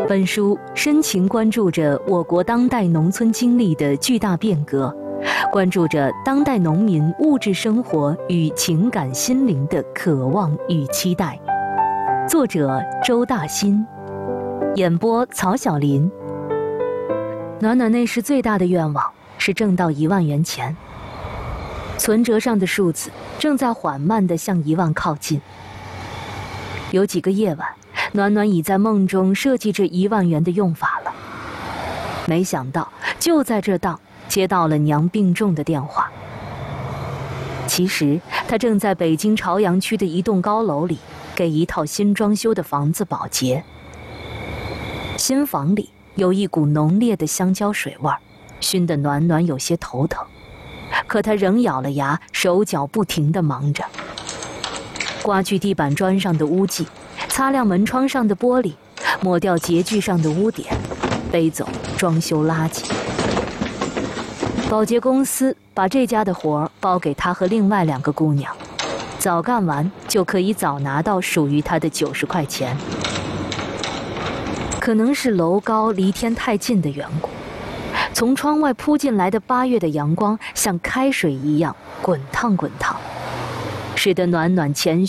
本书深情关注着我国当代农村经历的巨大变革，关注着当代农民物质生活与情感心灵的渴望与期待。作者周大新，演播曹晓林。暖暖那时最大的愿望是挣到1万元钱，存折上的数字正在缓慢地向1万靠近。有几个夜晚，暖暖已在梦中设计这1万元的用法了。没想到就在这当接到了娘病重的电话。其实她正在北京朝阳区的一栋高楼里给一套新装修的房子保洁。新房里有一股浓烈的香蕉水味，熏得暖暖有些头疼，可她仍咬了牙，手脚不停地忙着，刮去地板砖上的污迹，擦亮门窗上的玻璃，抹掉洁具上的污点，背走装修垃圾。保洁公司把这家的活包给她和另外2个姑娘，早干完就可以早拿到属于她的90块钱。可能是楼高离天太近的缘故，从窗外扑进来的8月的阳光像开水一样滚烫滚烫，使得暖暖前